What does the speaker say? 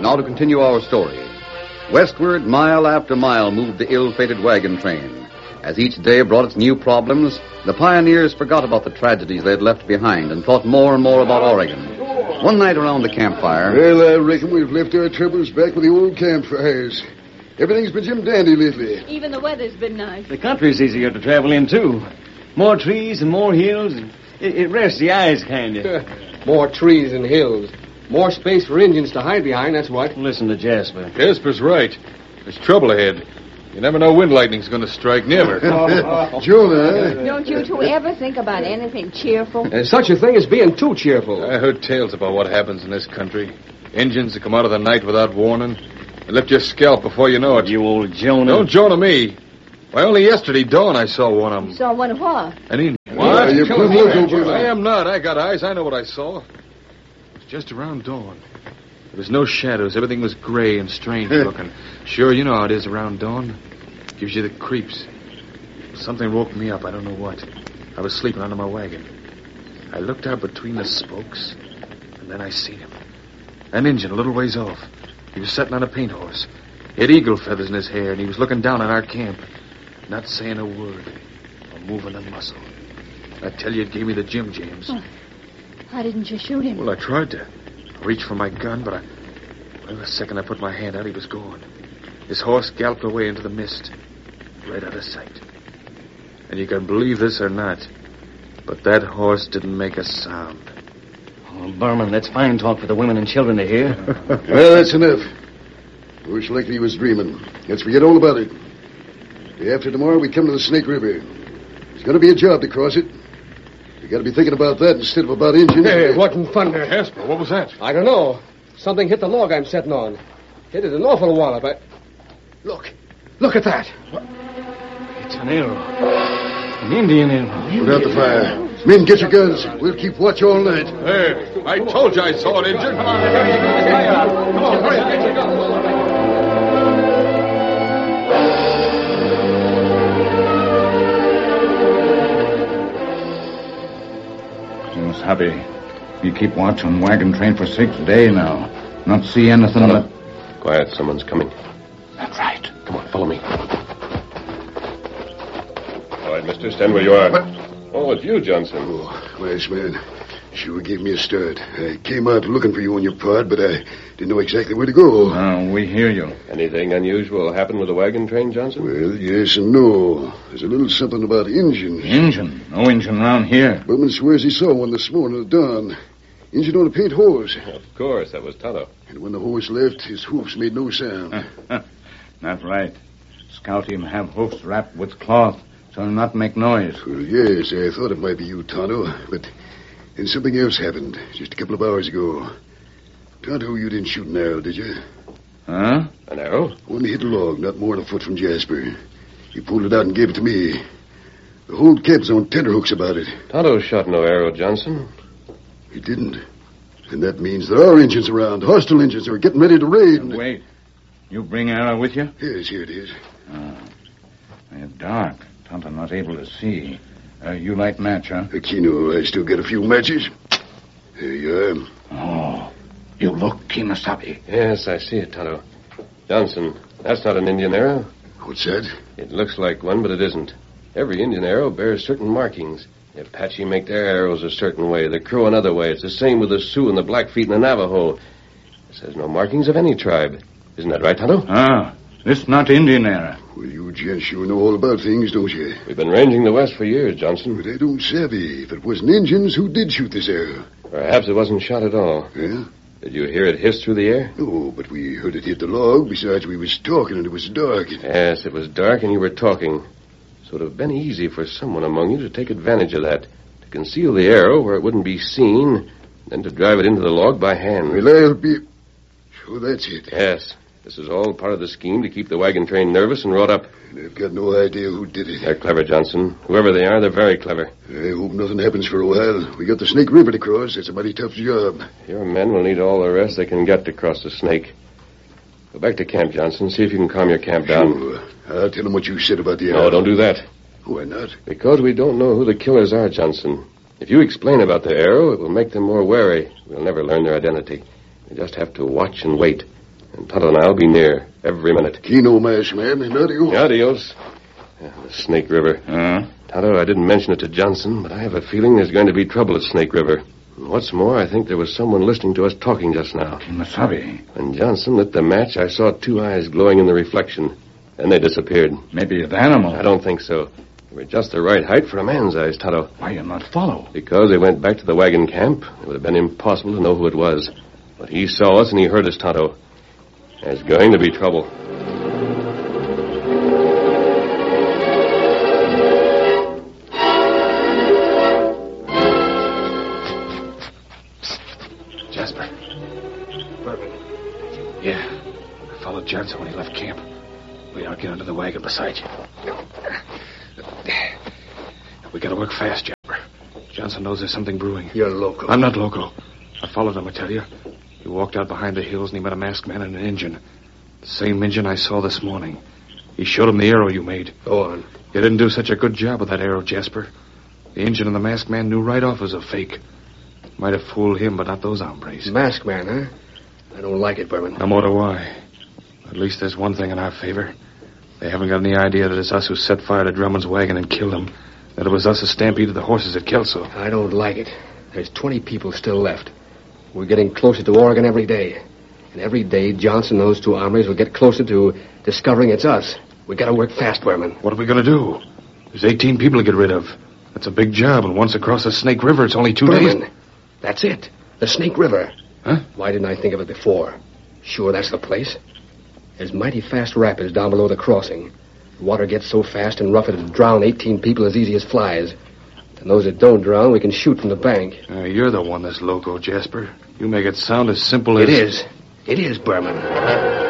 Now to continue our story. Westward, mile after mile, moved the ill-fated wagon train. As each day brought its new problems, the pioneers forgot about the tragedies they had left behind and thought more and more about Oregon. One night around the campfire... Well, I reckon we've left our troubles back with the old campfires. Everything's been Jim Dandy lately. Even the weather's been nice. The country's easier to travel in, too. More trees and more hills. It rests the eyes, kind of. More trees and hills. More space for engines to hide behind, that's what. Listen to Jasper. Jasper's right. There's trouble ahead. You never know when lightning's going to strike, never. Jonah. Don't you two ever think about anything cheerful? There's such a thing as being too cheerful. I heard tales about what happens in this country. Engines that come out of the night without warning. They lift your scalp before you know it. You old Jonah. Don't Jonah me. Why, only yesterday dawn I saw one of them. You saw one of what? An Indian. What? You're putting look over I am not. I got eyes. I know what I saw. It was just around dawn. There was no shadows. Everything was gray and strange looking. Sure, you know how it is around dawn. Gives you the creeps. Something woke me up. I don't know what. I was sleeping under my wagon. I looked out between the spokes, and then I seen him. An Injun a little ways off. He was sitting on a paint horse. He had eagle feathers in his hair, and he was looking down on our camp, not saying a word or moving a muscle. I tell you, it gave me the Jim James. Oh, why didn't you shoot him? Well, I tried to. I reached for my gun, but the second I put my hand out, he was gone. His horse galloped away into the mist, right out of sight. And you can believe this or not, but that horse didn't make a sound. Oh, Berman, that's fine talk for the women and children to hear. Well, that's enough. Most likely he was dreaming. Let's forget all about it. Day after tomorrow, we come to the Snake River. There's going to be a job to cross it. We got to be thinking about that instead of about engines. Hey, what in thunder? Jasper, what was that? I don't know. Something hit the log I'm sitting on. Hit it an awful wallop. Look at that. It's an arrow. An Indian arrow. Put out the fire. Men, get your guns. We'll keep watch all night. Hey, I told you I saw an Injun. Come on, hurry up, get your guns. Hubby, we keep watch on wagon train for 6 days now. Not see anything but... Quiet, someone's coming. That's right. Come on, follow me. All right, mister, stand where you are. What? Oh, it's you, Johnson. Oh, nice man. Sure gave me a start. I came out looking for you on your pod, but I didn't know exactly where to go. Oh, we hear you. Anything unusual happen with the wagon train, Johnson? Well, yes and no. There's a little something about engines. Engine? No engine around here. Bowman swears he saw one this morning at dawn. Engine on a paint horse. Of course, that was Tonto. And when the horse left, his hoofs made no sound. That's right. Scout him have hoofs wrapped with cloth, so he'll not make noise. Well, yes, I thought it might be you, Tonto, but then something else happened just a couple of hours ago. Tonto, you didn't shoot an arrow, did you? Huh? An arrow? One hit a log, not more than a foot from Jasper. He pulled it out and gave it to me. The whole camp's on tenterhooks about it. Tonto shot no arrow, Johnson. He didn't. And that means there are engines around. Hostile engines are getting ready to raid. Wait. You bring arrow with you? Yes, here it is. It's dark. Tonto not able to see. You light match, huh? Aquino, I still got a few matches. There you are. Oh, you look, Kemosabe. Yes, I see it, Tonto. Johnson, that's not an Indian arrow. What's that? It looks like one, but it isn't. Every Indian arrow bears certain markings. The Apache make their arrows a certain way, the Crow another way. It's the same with the Sioux and the Blackfeet and the Navajo. It says no markings of any tribe. Isn't that right, Tonto? This not Indian arrow. Well, you gents sure know all about things, don't you? We've been ranging the West for years, Johnson. But I don't savvy. If it wasn't Indians, who did shoot this arrow? Perhaps it wasn't shot at all. Yeah? Did you hear it hiss through the air? No, but we heard it hit the log. Besides, we was talking and it was dark. Yes, it was dark and you were talking. So it would have been easy for someone among you to take advantage of that. To conceal the arrow where it wouldn't be seen, then to drive it into the log by hand. Well, I'll be... Sure, that's it. Yes. This is all part of the scheme to keep the wagon train nervous and wrought up. And I've got no idea who did it. They're clever, Johnson. Whoever they are, they're very clever. I hope nothing happens for a while. We got the Snake River to cross. It's a mighty tough job. Your men will need all the rest they can get to cross the Snake. Go back to camp, Johnson. See if you can calm your camp down. Sure. I'll tell them what you said about the arrow. No, don't do that. Why not? Because we don't know who the killers are, Johnson. If you explain about the arrow, it will make them more wary. We'll never learn their identity. We just have to watch and wait. And Tonto and I'll be near every minute. Kino, masked man, and adios. Adios. The Snake River. Tonto, I didn't mention it to Johnson, but I have a feeling there's going to be trouble at Snake River. And what's more, I think there was someone listening to us talking just now. Kimasabi. When Johnson lit the match, I saw two eyes glowing in the reflection. Then they disappeared. Maybe an animal. I don't think so. They were just the right height for a man's eyes, Tonto. Why you not follow? Because they went back to the wagon camp, it would have been impossible to know who it was. But he saw us and he heard us, Tonto. There's going to be trouble. Jasper. Berman. Yeah. I followed Johnson when he left camp. Wait, I'll get under the wagon beside you. We gotta work fast, Jasper. Johnson knows there's something brewing. You're loco. I'm not loco. I followed him, I tell you. He walked out behind the hills and he met a masked man and an Injun. The same Injun I saw this morning. He showed him the arrow you made. Go on. You didn't do such a good job with that arrow, Jasper. The Injun and the masked man knew right off it was a fake. Might have fooled him, but not those hombres. Masked man, huh? I don't like it, Berman. No more do I. At least there's one thing in our favor. They haven't got any idea that it's us who set fire to Drummond's wagon and killed him. That it was us who stampeded the horses at Kelso. I don't like it. There's 20 people still left. We're getting closer to Oregon every day. And every day, Johnson and those two hombres will get closer to discovering it's us. We gotta work fast, Berman. What are we gonna do? There's 18 people to get rid of. That's a big job, and once across the Snake River, it's only 2 Berman, days. that's it. The Snake River. Huh? Why didn't I think of it before? Sure, that's the place. There's mighty fast rapids down below the crossing. The water gets so fast and rough it'll drown 18 people as easy as flies. And those that don't drown, we can shoot from the bank. You're the one that's loco, Jasper. You make it sound as simple as... It is. It is, Berman.